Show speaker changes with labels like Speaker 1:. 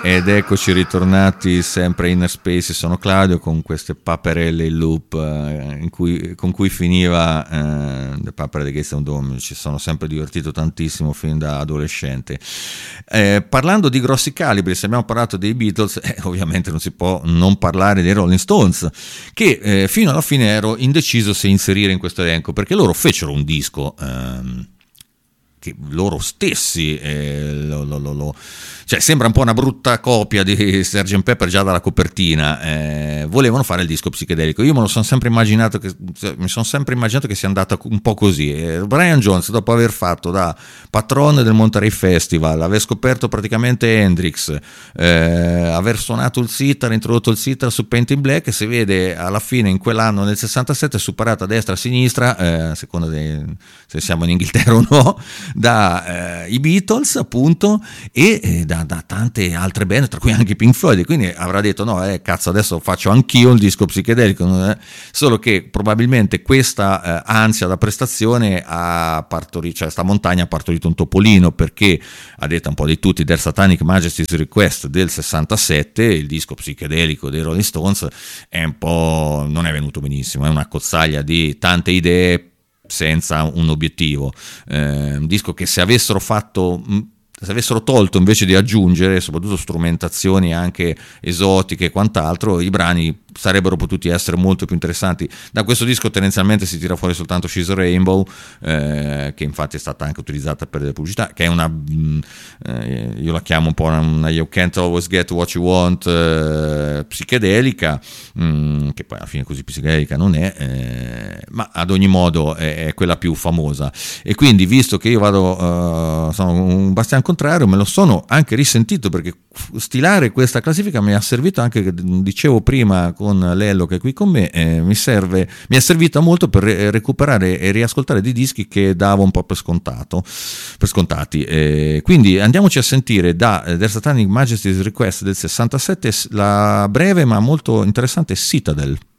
Speaker 1: Ed eccoci ritornati sempre in Space. Sono Claudio con queste paperelle in loop con cui finiva The Papere di Gates Dome. Ci sono sempre divertito tantissimo fin da adolescente. Parlando di grossi calibri, se abbiamo parlato dei Beatles, ovviamente non si può non parlare dei Rolling Stones, che fino alla fine ero indeciso se inserire in questo elenco, perché loro fecero un disco che loro stessi cioè sembra un po' una brutta copia di Sgt. Pepper già dalla copertina. Volevano fare il disco psichedelico. Io mi sono sempre immaginato che sia andata un po' così. Brian Jones, dopo aver fatto da patron del Monterey Festival, aver scoperto praticamente Hendrix, aver suonato il sitar, introdotto il sitar su Paint in Black, si vede alla fine in quell'anno, nel 67, superato a destra e a sinistra, a seconda se siamo in Inghilterra o no, da i Beatles appunto, e da tante altre band, tra cui anche Pink Floyd. Quindi avrà detto no, cazzo, adesso faccio anch'io il disco psichedelico, solo che probabilmente questa ansia da prestazione ha partorito, cioè sta montagna ha partorito un topolino, perché a detta un po' di tutti, Their Satanic Majesty's Request del 67, il disco psichedelico dei Rolling Stones, è un po', non è venuto benissimo, è una cozzaglia di tante idee senza un obiettivo, un disco che se avessero tolto invece di aggiungere soprattutto strumentazioni anche esotiche e quant'altro, i brani sarebbero potuti essere molto più interessanti. Da questo disco tendenzialmente si tira fuori soltanto She's a Rainbow, che infatti è stata anche utilizzata per delle pubblicità, che è una io la chiamo un po' una You Can't Always Get What You Want psichedelica, che poi alla fine così psichedelica non è, ma ad ogni modo è quella più famosa. E quindi, visto che io sono un bastian contrario, me lo sono anche risentito, perché stilare questa classifica mi ha servito anche, dicevo prima con Lello che è qui con me, mi è servita molto per recuperare e riascoltare dei dischi che davo un po' per scontati. Quindi andiamoci a sentire da Their Satanic Majesty's Request del 67 la breve ma molto interessante Citadel.